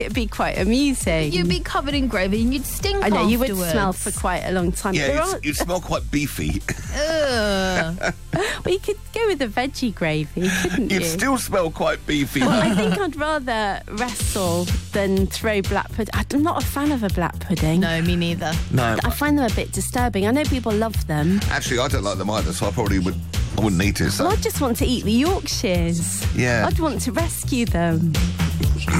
It'd be quite amusing. You'd be covered in gravy and you'd stink. I know, you would afterwards. smell for quite a long time. Yeah, you'd smell quite beefy. Ugh. But you could go with the veggie gravy, couldn't you? You'd still smell quite beefy. Well, I think I'd rather wrestle than throw black pudding. I'm not a fan of a black pudding. No, me neither. No. I find them a bit disturbing. I know people love them. Actually, I don't like them either, so I wouldn't eat it. So. Well, I just want to eat the Yorkshires. Yeah. I'd want to rescue them.